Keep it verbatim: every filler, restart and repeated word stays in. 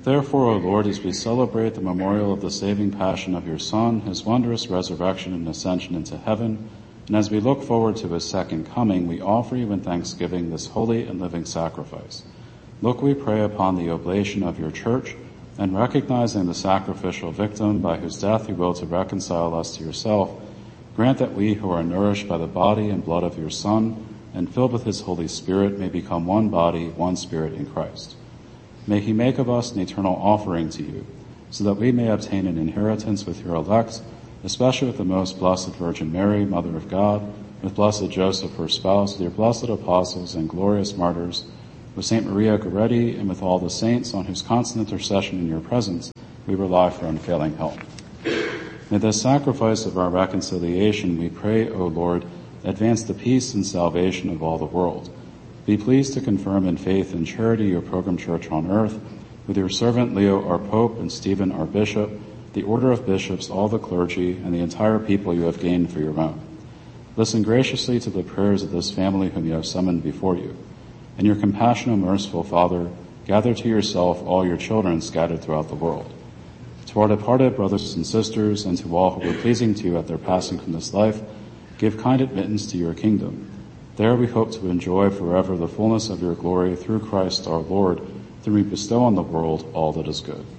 Therefore, O Lord, as we celebrate the memorial of the saving passion of your Son, his wondrous resurrection and ascension into heaven, and as we look forward to his second coming, we offer you in thanksgiving this holy and living sacrifice. Look, we pray, upon the oblation of your church, and recognizing the sacrificial victim by whose death you will to reconcile us to yourself, grant that we who are nourished by the body and blood of your Son and filled with his Holy Spirit may become one body, one spirit in Christ. May he make of us an eternal offering to you, so that we may obtain an inheritance with your elect, especially with the most blessed Virgin Mary, Mother of God, with blessed Joseph, her spouse, with your blessed apostles and glorious martyrs, with Saint Maria Goretti, and with all the saints on whose constant intercession in your presence we rely for unfailing help. May the sacrifice of our reconciliation, we pray, O Lord, advance the peace and salvation of all the world. Be pleased to confirm in faith and charity your Pilgrim Church on earth, with your servant Leo our Pope and Stephen our Bishop, the order of bishops, all the clergy, and the entire people you have gained for your own. Listen graciously to the prayers of this family whom you have summoned before you. And your compassionate, merciful Father, gather to yourself all your children scattered throughout the world. To our departed brothers and sisters, and to all who were pleasing to you at their passing from this life, give kind admittance to your kingdom. There we hope to enjoy forever the fullness of your glory through Christ our Lord, through we bestow on the world all that is good.